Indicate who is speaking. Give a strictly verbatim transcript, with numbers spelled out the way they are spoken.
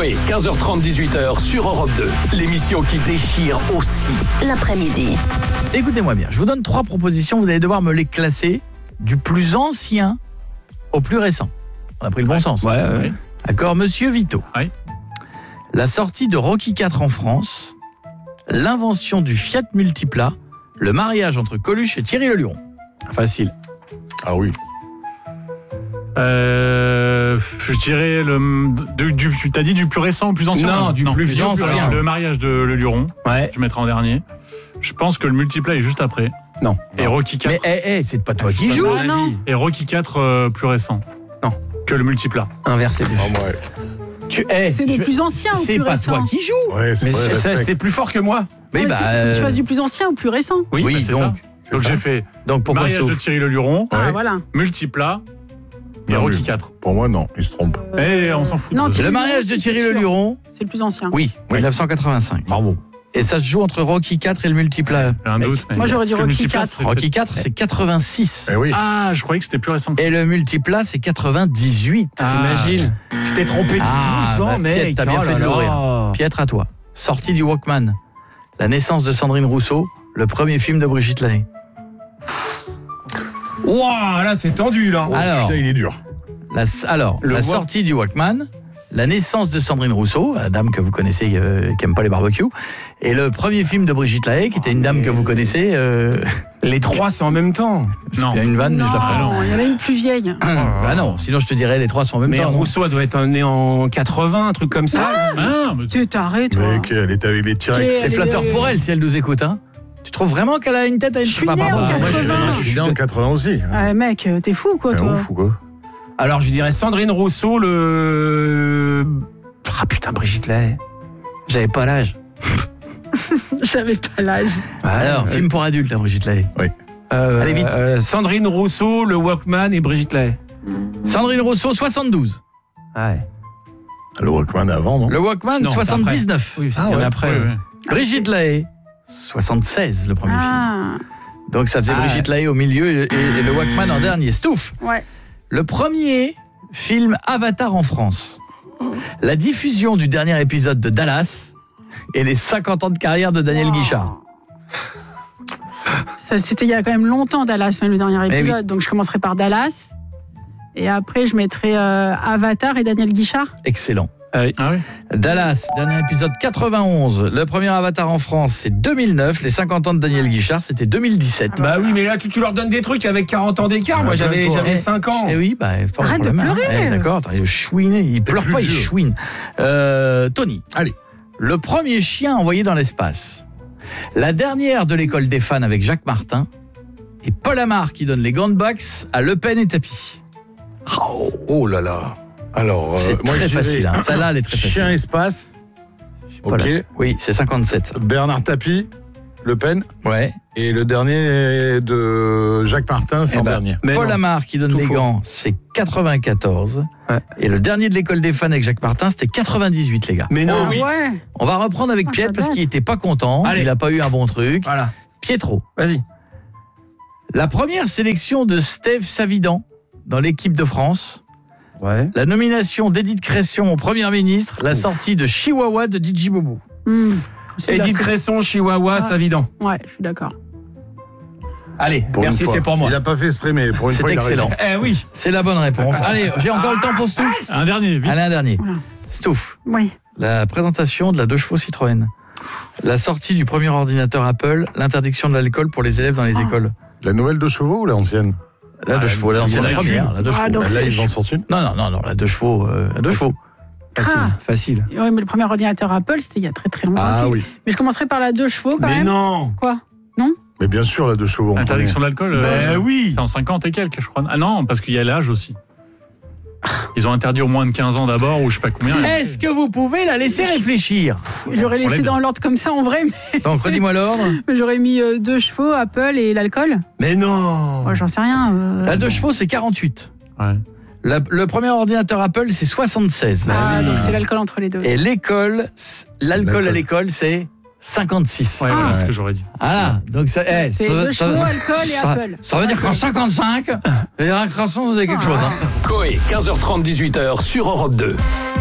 Speaker 1: Coé, quinze heures trente, dix-huit heures sur Europe deux. L'émission qui déchire aussi
Speaker 2: l'après-midi.
Speaker 3: Écoutez-moi bien, je vous donne trois propositions, vous allez devoir me les classer du plus ancien au plus récent. On a pris le bon
Speaker 4: ouais.
Speaker 3: sens.
Speaker 4: Ouais, ouais.
Speaker 3: D'accord, Monsieur Vito.
Speaker 4: Oui.
Speaker 3: La sortie de Rocky quatre en France, l'invention du Fiat Multipla, le mariage entre Coluche et Thierry Le Luron.
Speaker 4: Facile.
Speaker 5: Ah oui.
Speaker 4: Euh, je dirais le du, du tu t'as dit du plus récent au plus ancien.
Speaker 6: Non, du plus vieux,
Speaker 3: ancien.
Speaker 4: récent. Le mariage de Le Luron.
Speaker 6: Ouais.
Speaker 4: Je mettrai en dernier. Je pense que le multiplat est juste après.
Speaker 6: Non.
Speaker 4: Et Rocky quatre.
Speaker 3: Mais hey, hey, c'est pas toi
Speaker 4: Ah,
Speaker 3: qui
Speaker 4: je
Speaker 3: joues.
Speaker 4: sais pas,
Speaker 2: non.
Speaker 4: Et Rocky quatre euh, plus récent.
Speaker 6: Non.
Speaker 4: Que le multiplat.
Speaker 6: Inversé.
Speaker 5: Ah, ouais.
Speaker 3: Tu, hey,
Speaker 2: C'est le
Speaker 3: je-
Speaker 2: plus ancien ou
Speaker 3: C'est
Speaker 2: plus
Speaker 3: pas
Speaker 2: récent?
Speaker 3: toi qui joues.
Speaker 5: Ouais, c'est
Speaker 6: Mais
Speaker 5: vrai,
Speaker 6: c'est, c'est,
Speaker 5: respect.
Speaker 6: c'est plus fort que moi.
Speaker 3: Mais
Speaker 2: Ouais,
Speaker 3: bah,
Speaker 2: c'est- faut que tu
Speaker 3: euh,
Speaker 2: fasses du plus ancien ou plus récent.
Speaker 3: oui,
Speaker 4: bah, c'est
Speaker 3: donc,
Speaker 4: ça.
Speaker 5: C'est
Speaker 4: Donc
Speaker 5: ça.
Speaker 4: j'ai fait
Speaker 3: donc pourquoi
Speaker 4: mariage de
Speaker 3: sauf
Speaker 4: Thierry Le Luron,
Speaker 2: Ah
Speaker 5: Ouais.
Speaker 2: voilà.
Speaker 4: multiplat et
Speaker 5: Non,
Speaker 4: Rocky
Speaker 5: mais-
Speaker 4: quatre.
Speaker 5: Pour moi, non, il se trompe.
Speaker 4: Eh, on s'en fout.
Speaker 2: Non,
Speaker 4: de-
Speaker 2: Thierry
Speaker 3: Le
Speaker 2: Le
Speaker 3: mariage
Speaker 2: Luron,
Speaker 3: de
Speaker 2: c'est
Speaker 3: Thierry Le
Speaker 2: sûr.
Speaker 3: Luron,
Speaker 2: C'est le plus ancien.
Speaker 3: oui,
Speaker 5: Oui.
Speaker 3: dix-neuf cent quatre-vingt-cinq.
Speaker 5: Bravo.
Speaker 3: Et ça se joue entre Rocky quatre et le multipla.
Speaker 4: J'ai un doute. mais-
Speaker 2: Moi, j'aurais dit
Speaker 4: Parce que le
Speaker 2: Rocky
Speaker 4: multiplat,
Speaker 2: quatre.
Speaker 4: c'est
Speaker 3: Rocky
Speaker 4: peut-être-
Speaker 3: quatre, c'est quatre-vingt-six.
Speaker 5: Eh oui.
Speaker 4: Ah, je croyais que c'était plus récent.
Speaker 3: Et le multipla, c'est quatre-vingt-dix-huit.
Speaker 4: Ah.
Speaker 6: T'imagines? Tu t'es trompé de
Speaker 3: Ah,
Speaker 6: douze ans,
Speaker 3: bah,
Speaker 6: mec.
Speaker 3: Pierre, t'as bien
Speaker 6: Oh
Speaker 3: fait
Speaker 6: là
Speaker 3: de
Speaker 6: là.
Speaker 3: l'ouvrir. Pietre à toi. Sortie du Walkman. La naissance de Sandrine Rousseau, le premier film de Brigitte Lahaie.
Speaker 6: Ouah, là, c'est tendu, là.
Speaker 5: Oh,
Speaker 3: Alors.
Speaker 5: putain, il est dur.
Speaker 3: La, alors,
Speaker 6: Le
Speaker 3: la
Speaker 6: Walk-
Speaker 3: sortie du Walkman, la naissance de Sandrine Rousseau, la dame que vous connaissez, euh, qui aime pas les barbecues, et le premier film de Brigitte Lahaie, qui était une dame que vous connaissez. Euh,
Speaker 6: Les trois, c'est en même temps.
Speaker 3: c'est
Speaker 4: Non.
Speaker 3: bien une vanne, mais je la ferai.
Speaker 2: Non, il y en a une plus vieille.
Speaker 3: Bah non, sinon je te dirais les trois sont en même
Speaker 6: Mais
Speaker 3: temps. non
Speaker 6: Rousseau, elle doit être né en quatre-vingts, un truc comme ça.
Speaker 4: Ah, mais
Speaker 2: Tu t'arrêtes, toi.
Speaker 5: Mec, elle était avec les T-Rex.
Speaker 3: C'est
Speaker 2: Elle est-
Speaker 3: flatteur pour elle si elle nous écoute. Hein. Tu trouves vraiment qu'elle a une tête à une
Speaker 2: Je suis
Speaker 3: Bah,
Speaker 2: née
Speaker 3: pardon.
Speaker 2: en
Speaker 3: Moi, je suis-
Speaker 2: quatre-vingts.
Speaker 5: Je suis né en quatre-vingts aussi.
Speaker 2: Ouais, mec, t'es fou, quoi,
Speaker 5: C'est
Speaker 2: toi.
Speaker 5: ouf ou quoi?
Speaker 6: Alors, je dirais Sandrine Rousseau, le... Ah putain, Brigitte Lahaie. J'avais pas l'âge.
Speaker 2: J'avais pas l'âge.
Speaker 3: Alors,
Speaker 6: Euh,
Speaker 3: film pour adultes, hein, Brigitte Lahaie.
Speaker 6: euh,
Speaker 3: allez, vite.
Speaker 6: euh, Sandrine Rousseau, le Walkman et Brigitte Lahaie.
Speaker 3: Sandrine Rousseau, soixante-douze.
Speaker 6: Ouais.
Speaker 5: Le Walkman avant, non?
Speaker 3: Le Walkman,
Speaker 6: Non, c'est
Speaker 3: soixante-dix-neuf.
Speaker 6: Oui,
Speaker 5: Ah
Speaker 6: il y en a
Speaker 5: ouais.
Speaker 6: après.
Speaker 4: Ouais,
Speaker 6: ouais.
Speaker 4: ouais.
Speaker 3: Brigitte Lahaie, soixante-seize, le premier film.
Speaker 2: Ah,
Speaker 3: Donc ça faisait
Speaker 6: Ah,
Speaker 3: Brigitte Lahaie au milieu et, et- et le Walkman en dernier. Stouff.
Speaker 2: ouais.
Speaker 3: Le premier film Avatar en France. La diffusion du dernier épisode de Dallas et les cinquante ans de carrière de Daniel Guichard.
Speaker 2: Ça, c'était il y a quand même longtemps, Dallas, même le dernier
Speaker 3: Eh oui.
Speaker 2: épisode. Donc, je commencerai par Dallas. Et après, je mettrai euh, Avatar et Daniel Guichard.
Speaker 3: Excellent.
Speaker 4: Ah oui.
Speaker 3: Dallas, dernier épisode quatre-vingt-onze. Le premier Avatar en France, c'est deux mille neuf. Les cinquante ans de Daniel Guichard, c'était deux mille dix-sept.
Speaker 6: Bah oui, mais là, tu, tu leur donnes des trucs avec quarante ans d'écart. Moi,
Speaker 5: Ah,
Speaker 6: j'avais,
Speaker 5: toi.
Speaker 6: j'avais cinq ans.
Speaker 3: Eh oui, bah, pas
Speaker 2: Arrête de
Speaker 3: problème, hein.
Speaker 2: pleurer.
Speaker 3: Eh, d'accord, attends, il chouine, il pleure
Speaker 5: plus
Speaker 3: pas, il
Speaker 5: vieux.
Speaker 3: chouine. Euh, Tony.
Speaker 5: Allez.
Speaker 3: Le premier chien envoyé dans l'espace. La dernière de l'école des fans avec Jacques Martin. Et Paul Amar qui donne les gants de boxe à Le Pen et Tapi.
Speaker 5: Oh, oh là là. Alors, euh,
Speaker 3: C'est
Speaker 5: moi,
Speaker 3: très
Speaker 5: je dirais
Speaker 3: facile, hein. Celle-là, elle est très
Speaker 5: Chien
Speaker 3: facile.
Speaker 5: espace.
Speaker 3: Paul
Speaker 5: Ok.
Speaker 3: Amar. Oui, c'est cinquante-sept.
Speaker 5: Bernard Tapie, Le Pen.
Speaker 3: Ouais.
Speaker 5: Et le dernier de Jacques Martin, c'est
Speaker 3: Eh
Speaker 5: en
Speaker 3: ben,
Speaker 5: dernier.
Speaker 6: Mais
Speaker 3: Paul
Speaker 6: non,
Speaker 3: Amar qui donne
Speaker 5: tout
Speaker 3: les
Speaker 5: faux.
Speaker 3: gants, c'est quatre-vingt-quatorze.
Speaker 6: Ouais.
Speaker 3: Et le dernier de l'école des fans avec Jacques Martin, c'était quatre-vingt-dix-huit, les gars.
Speaker 6: Mais non,
Speaker 2: Ah
Speaker 6: oui.
Speaker 2: ouais.
Speaker 3: On va reprendre avec
Speaker 2: Ah,
Speaker 3: Pietro parce
Speaker 2: j'adore.
Speaker 3: qu'il était pas content.
Speaker 6: Allez.
Speaker 3: Il a pas eu un bon truc.
Speaker 6: Voilà.
Speaker 3: Pietro.
Speaker 6: Vas-y.
Speaker 3: La première sélection de Steve Savidan dans l'équipe de France.
Speaker 6: Ouais.
Speaker 3: La nomination d'Édith Cresson au Premier ministre. La sortie de Chihuahua de D J Bobo.
Speaker 2: Hmm. Celui-là,
Speaker 6: Edith
Speaker 2: c'est-
Speaker 6: Cresson, Chihuahua,
Speaker 2: Ah.
Speaker 6: Savidan.
Speaker 2: Ouais, je suis d'accord.
Speaker 6: Allez,
Speaker 5: Pour
Speaker 6: merci,
Speaker 5: une fois.
Speaker 6: c'est pour moi.
Speaker 5: Il a pas fait exprès, mais pour une
Speaker 3: C'est
Speaker 5: fois, il a
Speaker 3: excellent.
Speaker 5: raison.
Speaker 6: Eh oui.
Speaker 3: C'est la bonne réponse. Allez, j'ai encore le temps pour Stouff.
Speaker 4: Un dernier, vite.
Speaker 3: Allez, un dernier.
Speaker 2: Voilà.
Speaker 3: Stouff.
Speaker 2: Oui.
Speaker 3: La présentation de la deux chevaux Citroën. La sortie du premier ordinateur Apple. L'interdiction de l'alcool pour les élèves dans les
Speaker 2: Ah.
Speaker 3: écoles.
Speaker 5: La nouvelle de chevaux ou l'ancienne?
Speaker 3: La deux
Speaker 4: Ah,
Speaker 3: chevaux, la, c'est la
Speaker 4: la
Speaker 3: première. La deux
Speaker 2: Ah,
Speaker 3: chevaux.
Speaker 2: donc
Speaker 5: Là,
Speaker 2: c'est-
Speaker 5: ils en sortent une.
Speaker 3: Non, non, non, non, la deux chevaux. euh, la deux chevaux.
Speaker 2: Ah.
Speaker 6: Facile.
Speaker 2: Oui, mais le premier ordinateur Apple, c'était il y a très très longtemps
Speaker 5: Ah
Speaker 2: aussi.
Speaker 5: oui.
Speaker 2: Mais je commencerai par la deux chevaux quand
Speaker 6: Mais
Speaker 2: même.
Speaker 6: non.
Speaker 2: Quoi?
Speaker 5: Mais bien sûr, la de chevaux. en
Speaker 4: Interdiction de l'alcool. euh,
Speaker 6: Ben oui.
Speaker 4: C'est en cinquante et quelques, je crois. Ah non, parce qu'il y a l'âge aussi. Ils ont interdit au moins de quinze ans d'abord, ou je sais pas combien.
Speaker 3: Est-ce que vous pouvez la laisser réfléchir?
Speaker 2: J'aurais laissé
Speaker 4: l'aide.
Speaker 2: dans l'ordre comme ça en vrai, mais
Speaker 3: Donc, redis-moi l'ordre.
Speaker 2: mais j'aurais mis euh, deux chevaux, Apple et l'alcool.
Speaker 6: Mais non.
Speaker 2: Ouais, j'en sais rien. euh.
Speaker 3: La deux chevaux, c'est quarante-huit.
Speaker 4: Ouais.
Speaker 3: La- le premier ordinateur Apple, c'est soixante-seize.
Speaker 2: Ah, donc c'est l'alcool entre les deux.
Speaker 3: Et l'école, c- l'alcool à
Speaker 5: L'alcool.
Speaker 3: l'école, c'est cinquante-six.
Speaker 4: Ouais, voilà
Speaker 5: Ah.
Speaker 4: ce que j'aurais dit.
Speaker 3: Voilà. Donc ça, eh,
Speaker 2: C'est
Speaker 3: ça-
Speaker 2: deux
Speaker 3: ça-
Speaker 2: chevaux, alcool et
Speaker 3: ça-
Speaker 2: Apple.
Speaker 3: Ça veut dire qu'en cinquante-cinq, les récréations, vous avez quelque chose. Hein.
Speaker 1: Coé, quinze heures trente, dix-huit heures sur Europe deux.